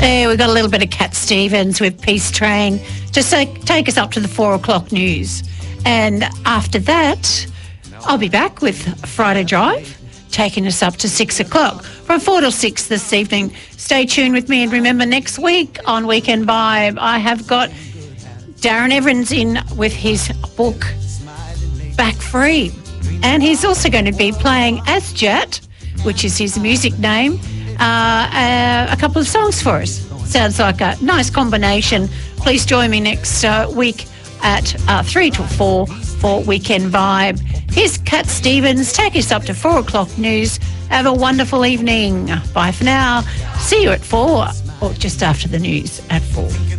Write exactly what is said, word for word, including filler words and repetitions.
Hey, we've got a little bit of Cat Stevens with Peace Train to say, take us up to the four o'clock news. And after that, I'll be back with Friday Drive, taking us up to six o'clock. From four till six this evening. Stay tuned with me, and remember, next week on Weekend Vibe, I have got Darren Evans in with his book, Back Free. And he's also going to be playing Asjat, which is his music name, uh, uh, a couple of songs for us. Sounds like a nice combination. Please join me next uh, week at uh, three till four for Weekend Vibe. Here's Cat Stevens. Take us up to four o'clock news. Have a wonderful evening. Bye for now. See you at four, or just after the news at four.